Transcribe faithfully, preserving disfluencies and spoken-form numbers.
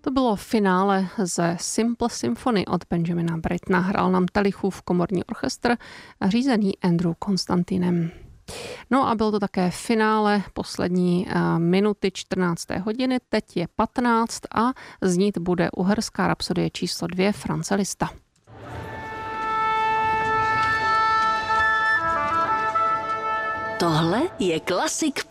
To bylo finále ze Simple Symphony od Benjamina Brittona. Hrál nám Telichův komorní orchestr řízený Andrew Konstantinem. No a bylo to také finále poslední minuty čtrnácté hodiny, teď je patnáct a znít bude uherská rapsodie číslo dvě France Liszta. Tohle je Klasik